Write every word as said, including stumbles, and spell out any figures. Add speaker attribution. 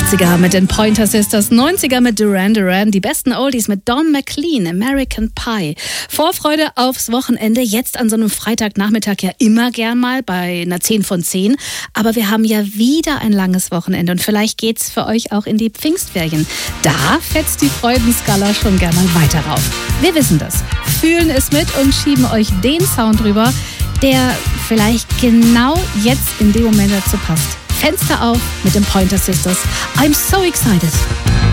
Speaker 1: achtziger mit den Pointer Sisters, neunziger mit Duran Duran, die besten Oldies mit Don McLean, American Pie. Vorfreude aufs Wochenende, jetzt an so einem Freitagnachmittag ja immer gern mal bei einer zehn von zehn. Aber wir haben ja wieder ein langes Wochenende und vielleicht geht's für euch auch in die Pfingstferien. Da fetzt die Freudenskala schon gern mal weiter rauf. Wir wissen das, fühlen es mit und schieben euch den Sound rüber, der vielleicht genau jetzt in dem Moment dazu passt. Fenster auf mit den Pointer Sisters. I'm so excited.